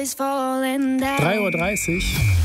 3:30 Uhr.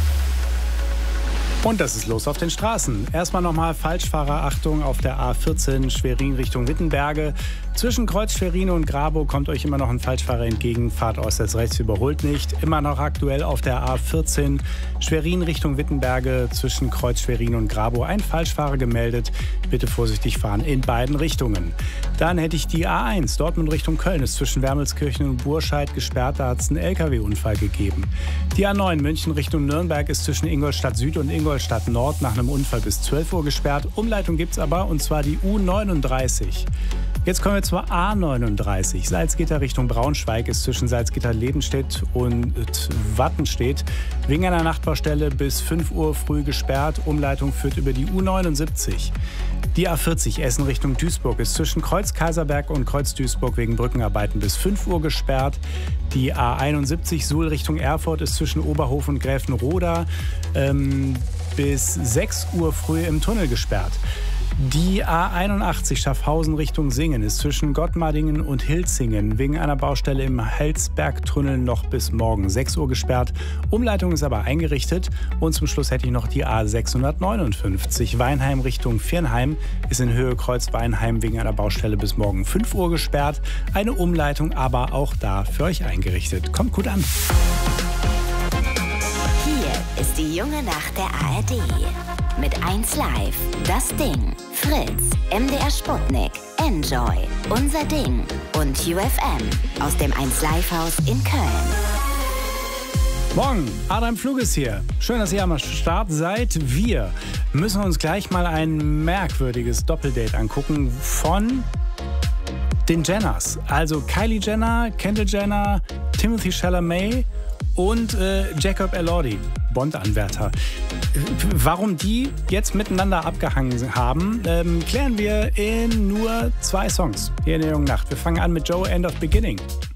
Und das ist los auf den Straßen. Erstmal nochmal Falschfahrerachtung auf der A14 Schwerin Richtung Wittenberge. Zwischen Kreuz Schwerin und Grabow kommt euch immer noch ein Falschfahrer entgegen. Fahrt äußerst rechts, überholt nicht. Immer noch aktuell auf der A14 Schwerin Richtung Wittenberge. Zwischen Kreuz Schwerin und Grabow ein Falschfahrer gemeldet. Bitte vorsichtig fahren in beiden Richtungen. Dann hätte ich die A1 Dortmund Richtung Köln. Ist zwischen Wermelskirchen und Burscheid gesperrt. Da hat es einen LKW-Unfall gegeben. Die A9 München Richtung Nürnberg ist zwischen Ingolstadt Süd und Ingolstadt Nord nach einem Unfall bis 12 Uhr gesperrt. Umleitung gibt es aber, und zwar die U39. Jetzt kommen wir zur A39. Salzgitter Richtung Braunschweig ist zwischen Salzgitter-Ledenstedt und Wattenstedt wegen einer Nachtbaustelle bis 5 Uhr früh gesperrt. Umleitung führt über die U79. Die A40 Essen Richtung Duisburg ist zwischen Kreuz Kaiserberg und Kreuz Duisburg wegen Brückenarbeiten bis 5 Uhr gesperrt. Die A71 Suhl Richtung Erfurt ist zwischen Oberhof und Gräfenroda bis 6 Uhr früh im Tunnel gesperrt. Die A81 Schaffhausen Richtung Singen ist zwischen Gottmardingen und Hilzingen wegen einer Baustelle im Helsbergtunnel noch bis morgen 6 Uhr gesperrt. Umleitung ist aber eingerichtet. Und zum Schluss hätte ich noch die A659 Weinheim Richtung Viernheim ist in Höhe Kreuz Weinheim wegen einer Baustelle bis morgen 5 Uhr gesperrt. Eine Umleitung aber auch da für euch eingerichtet. Kommt gut an. Hier ist die junge Nacht der ARD. Mit 1 Live, Das Ding, Fritz, MDR Sputnik, Enjoy, Unser Ding und UFM aus dem 1 Live Haus in Köln. Morgen, Adam Flug ist hier. Schön, dass ihr am Start seid. Wir müssen uns gleich mal ein merkwürdiges Doppeldate angucken von den Jenners. Also Kylie Jenner, Kendall Jenner, Timothy Chalamet und Jacob Elordi, Bond-Anwärter. Warum die jetzt miteinander abgehangen haben, klären wir in nur 2 Songs hier in der jungen Nacht. Wir fangen an mit Joe, End of Beginning.